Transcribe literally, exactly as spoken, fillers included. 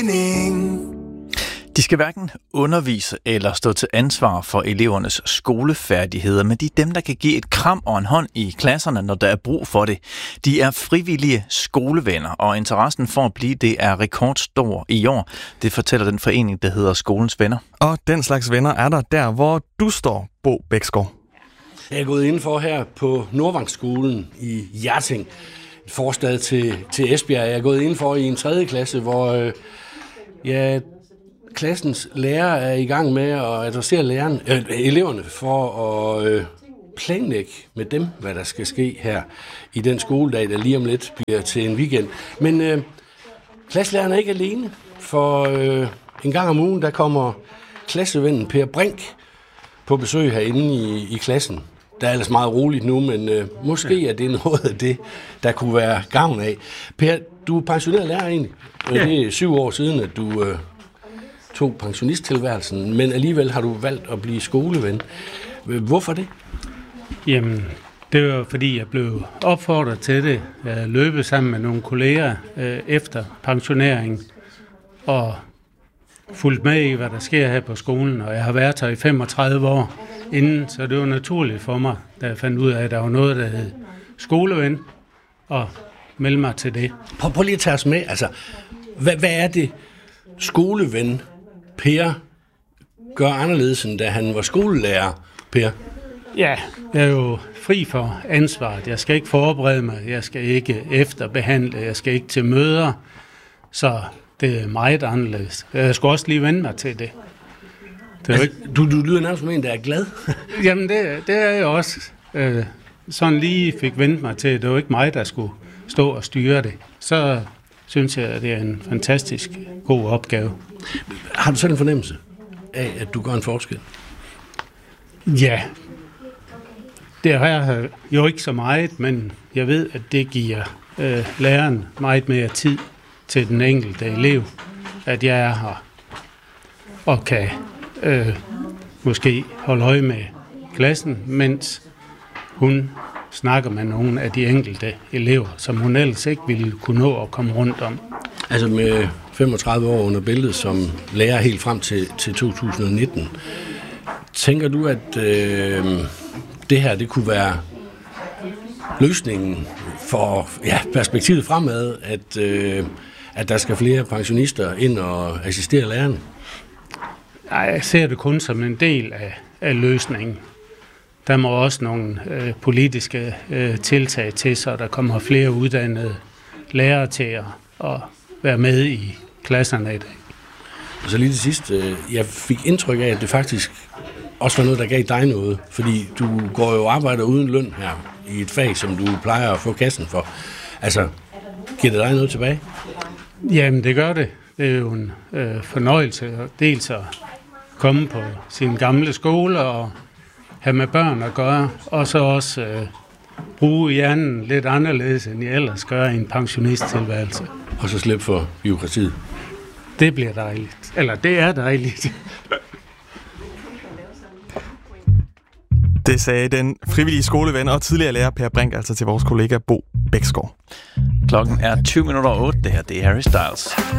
De skal hverken undervise eller stå til ansvar for elevernes skolefærdigheder, men de er dem, der kan give et kram og en hånd i klasserne, når der er brug for det. De er frivillige skolevenner, og interessen for at blive det er rekordstor i år. Det fortæller den forening, der hedder Skolens Venner. Og den slags venner er der der, hvor du står, Bo Bæksgaard. Jeg er gået indenfor her på Nordvangsskolen i Hjerting, et forstad til, til Esbjerg. Jeg er gået indenfor i en tredje klasse, hvor øh, ja, klassens lærer er i gang med at adressere læreren, øh, eleverne for at øh, planlægge med dem, hvad der skal ske her i den skoledag, der lige om lidt bliver til en weekend. Men øh, klasselæreren er ikke alene, for øh, en gang om ugen, der kommer klassevennen Per Brink på besøg herinde i, i klassen. Der er ellers meget roligt nu, men øh, måske er det noget af det, der kunne være gavn af. Per, du er pensioneret lærer egentlig. Ja. Det er syv år siden, at du øh, tog pensionisttilværelsen, men alligevel har du valgt at blive skoleven. Hvorfor det? Jamen, det var fordi, jeg blev opfordret til det. Jeg løb sammen med nogle kolleger øh, efter pensioneringen og fulgt med i, hvad der sker her på skolen, og jeg har været her i femogtredive år inden, så det var naturligt for mig, da jeg fandt ud af, at der var noget, der hed skoleven, og melde mig til det. Prøv, prøv lige at tage os med. Altså, hvad, hvad er det, skoleven Per gør anderledes, end da han var skolelærer, Per? Ja, jeg er jo fri for ansvaret. Jeg skal ikke forberede mig, jeg skal ikke efterbehandle, jeg skal ikke til møder, så det er meget anderledes. Jeg skal også lige vende mig til det. det altså, ikke... du, du lyder nærmest som en, der er glad. Jamen, det, det er jeg også. Øh, sådan lige fik vendt mig til. Det var ikke mig, der skulle stå og styre det. Så synes jeg, at det er en fantastisk god opgave. Har du sådan en fornemmelse af, at du gør en forskel? Ja. Det har jeg jo ikke så meget, men jeg ved, at det giver øh, læreren meget mere tid til den enkelte elev, at jeg er her og kan øh, måske holde øje med klassen, mens hun snakker med nogle af de enkelte elever, som hun ellers ikke ville kunne nå at komme rundt om. Altså med femogtredive år under bæltet som lærer helt frem til, til to tusind og nitten, tænker du, at øh, det her det kunne være løsningen for ja, perspektivet fremad, at, øh, at der skal flere pensionister ind og assistere lærerne? Nej, jeg ser det kun som en del af, af løsningen. Der må også nogle øh, politiske øh, tiltag til, så der kommer flere uddannede lærere til at, at være med i klasserne i dag. Og så lige til sidst, øh, jeg fik indtryk af, at det faktisk også var noget, der gav dig noget, fordi du går jo og arbejder uden løn her i et fag, som du plejer at få kassen for. Altså, giver det dig noget tilbage? Jamen, det gør det. Det er jo en øh, fornøjelse dels at komme på sin gamle skole og have med børn at gøre, og så også øh, bruge hjernen lidt anderledes, end jeg ellers gør i en pensionisttilværelse. Og så slippe for bureaukratiet. Det bliver dejligt. Eller det er dejligt. Det sagde den frivillige skoleven og tidligere lærer Per Brink, altså til vores kollega Bo Bæksgaard. Klokken er tyve minutter over otte. Det her det er Harry Styles.